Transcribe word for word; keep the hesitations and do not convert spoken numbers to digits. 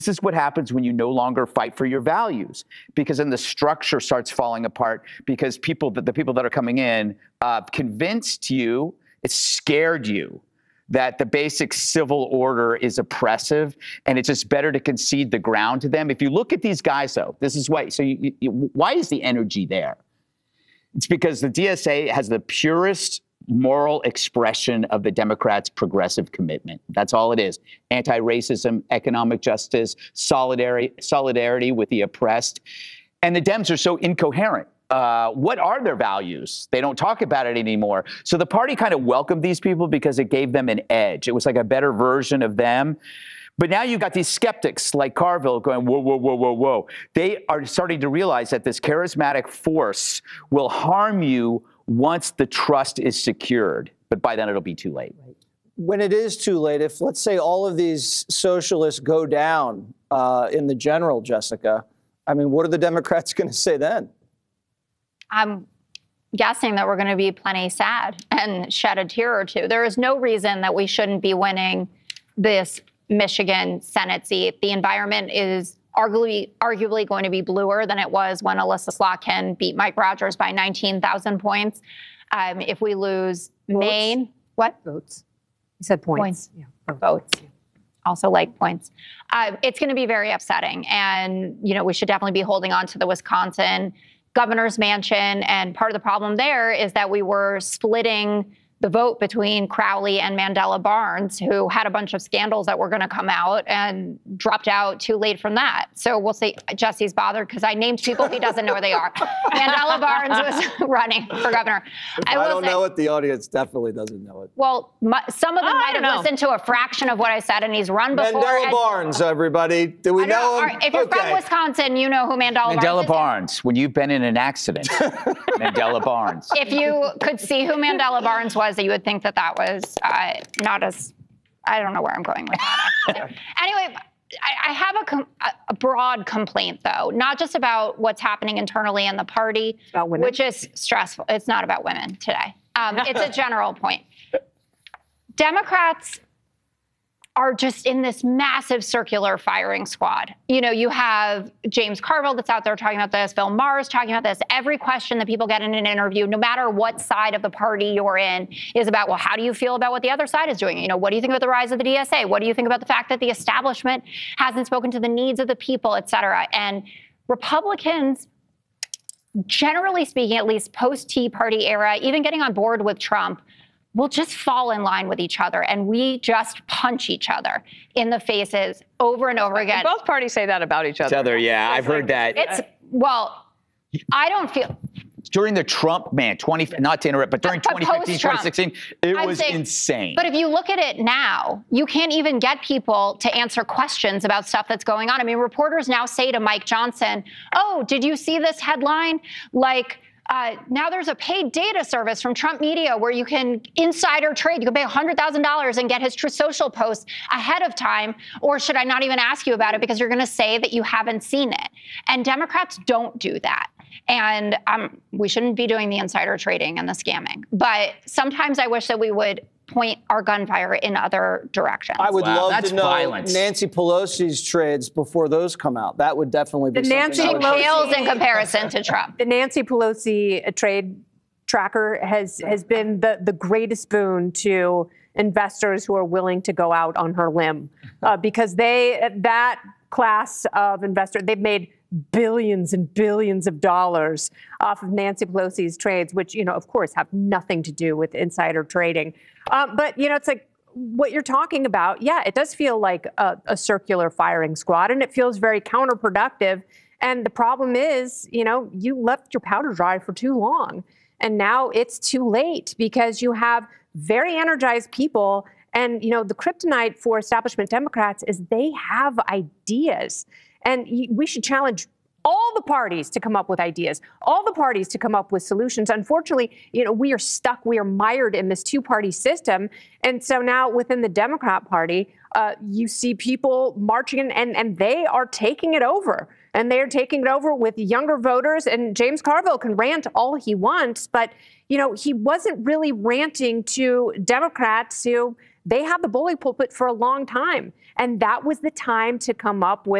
This is what happens when you no longer fight for your values, because then the structure starts falling apart because people that the people that are coming in uh, convinced you, it's scared you that the basic civil order is oppressive, and it's just better to concede the ground to them. If you look at these guys, though, this is why. So you, you, why is the energy there? It's because the D S A has the purest moral expression of the Democrats' progressive commitment. That's all it is. Anti-racism, economic justice, solidarity, solidarity with the oppressed. And the Dems are so incoherent. Uh, what are their values? They don't talk about it anymore. So the party kind of welcomed these people because it gave them an edge. It was like a better version of them. But now you've got these skeptics like Carville going, whoa, whoa, whoa, whoa, whoa. They are starting to realize that this charismatic force will harm you once the trust is secured. But by then it'll be too late. When it is too late, if let's say all of these socialists go down uh, in the general, Jessica, I mean, what are the Democrats going to say then? I'm guessing that we're going to be plenty sad and shed a tear or two. There is no reason that we shouldn't be winning this Michigan Senate seat. The environment is arguably, arguably going to be bluer than it was when Alyssa Slotkin beat Mike Rogers by nineteen thousand points. Um, if we lose Votes. Maine, what? Votes. You said points. Points. Yeah, votes. Also like points. Uh, it's going to be very upsetting. And, you know, we should definitely be holding on to the Wisconsin governor's mansion. And part of the problem there is that we were splitting the vote between Crowley and Mandela Barnes, who had a bunch of scandals that were going to come out and dropped out too late from that. So we'll see. Jesse's bothered because I named people he doesn't know where they are. Mandela Barnes was running for governor. I, I don't say, know it. The audience definitely doesn't know it. Well, my, some of them I might have know. listened to a fraction of what I said, and he's run before. Mandela and, Barnes, everybody. Do we I know don't- him? If you're Okay. from Wisconsin, you know who Mandela, Mandela Barnes is. Barnes, when you've been in an accident, Mandela Barnes. If you could see who Mandela Barnes was, you would think that that was uh, not as, I don't know where I'm going with that, actually. Anyway, I, I have a, com- a broad complaint, though, not just about what's happening internally in the party, about women? which is stressful. It's not about women today. Um, it's a general point. Democrats are just in this massive circular firing squad. You know, you have James Carville that's out there talking about this, Bill Maher is talking about this. Every question that people get in an interview, no matter what side of the party you're in, is about, well, how do you feel about what the other side is doing? You know, what do you think about the rise of the D S A? What do you think about the fact that the establishment hasn't spoken to the needs of the people, et cetera? And Republicans, generally speaking, at least post-Tea Party era, even getting on board with Trump, will just fall in line with each other, and we just punch each other in the faces over and over again. Both parties say that about each other. Each other, yeah, I've heard that. It's, well, I don't feel... During the Trump, man, twenty, not to interrupt, but during But twenty fifteen, post-Trump, twenty sixteen, it I'm was saying- insane. But if you look at it now, you can't even get people to answer questions about stuff that's going on. I mean, reporters now say to Mike Johnson, oh, did you see this headline? Like... Uh, now there's a paid data service from Trump Media where you can insider trade. You can pay one hundred thousand dollars and get his Truth Social posts ahead of time. Or should I not even ask you about it because you're going to say that you haven't seen it? And Democrats don't do that. And um, we shouldn't be doing the insider trading and the scamming. But sometimes I wish that we would point our gunfire in other directions. I would Wow, love that's to know violence. Nancy Pelosi's trades before those come out. That would definitely be The something Nancy I would- Pelosi- Pales in comparison to Trump. The Nancy Pelosi trade tracker has has been the, the greatest boon to investors who are willing to go out on her limb uh, because they that class of investor, they've made billions and billions of dollars off of Nancy Pelosi's trades, which, you know, of course, have nothing to do with insider trading. Um, but, you know, it's like what you're talking about. Yeah, it does feel like a, a circular firing squad, and it feels very counterproductive. And the problem is, you know, you left your powder dry for too long. And now it's too late because you have very energized people. And, you know, the kryptonite for establishment Democrats is they have ideas. And we should challenge all the parties to come up with ideas, all the parties to come up with solutions. Unfortunately, you know, we are stuck, we are mired in this two-party system. And so now within the Democrat Party, uh, you see people marching in, and, and they are taking it over. And they're taking it over with younger voters. And James Carville can rant all he wants, but, you know, he wasn't really ranting to Democrats who They had the bully pulpit for a long time. And that was the time to come up with